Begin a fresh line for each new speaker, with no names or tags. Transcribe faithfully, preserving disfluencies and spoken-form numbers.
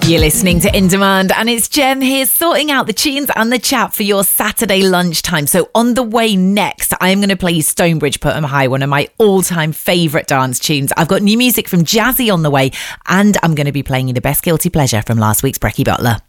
You're listening to In Demand, and it's Jem here sorting out the tunes and the chat for your Saturday lunchtime. So on the way next, I'm going to play you Stonebridge Put 'em High, one of my all-time favourite dance tunes. I've got new music from Jazzy on the way, and I'm going to be playing you the best guilty pleasure from last week's Brecky Butler.